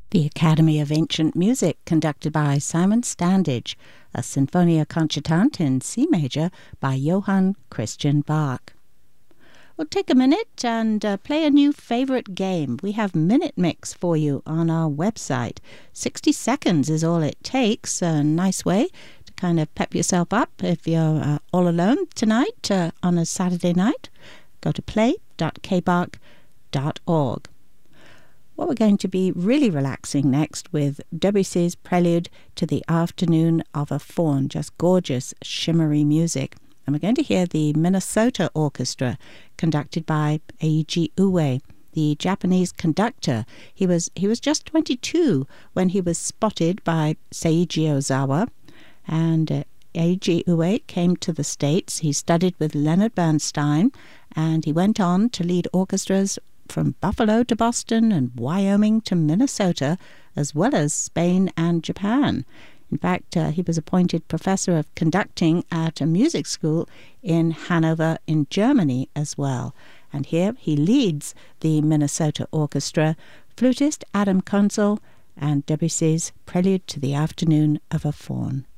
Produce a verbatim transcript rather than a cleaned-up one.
The Academy of Ancient Music, conducted by Simon Standage, a Sinfonia Concertante in C major by Johann Christian Bach. We'll take a minute and uh, play a new favorite game. We have Minute Mix for you on our website. sixty seconds is all it takes. A nice way to kind of pep yourself up if you're uh, all alone tonight uh, on a Saturday night. Go to play dot k bach dot org. Well, we're going to be really relaxing next with Debussy's Prelude to the Afternoon of a Faun. Just gorgeous, shimmery music. And we're going to hear the Minnesota Orchestra, conducted by Eiji Ue, the Japanese conductor. He was he was just twenty-two when he was spotted by Seiji Ozawa, and uh, Eiji Ue came to the States. He studied with Leonard Bernstein, and he went on to lead orchestras from Buffalo to Boston and Wyoming to Minnesota, as well as Spain and Japan. In fact, uh, he was appointed professor of conducting at a music school in Hanover in Germany as well. And here he leads the Minnesota Orchestra, flutist Adam Kunzel, and Debussy's Prelude to the Afternoon of a Faun.